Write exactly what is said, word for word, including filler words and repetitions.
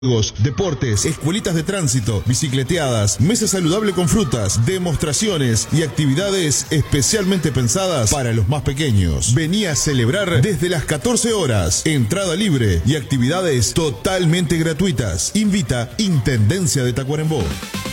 Juegos, deportes, escuelitas de tránsito, bicicleteadas, mesa saludable con frutas, demostraciones y actividades especialmente pensadas para los más pequeños. Vení a celebrar desde las catorce horas. Entrada libre y actividades totalmente gratuitas. Invita Intendencia de Tacuarembó.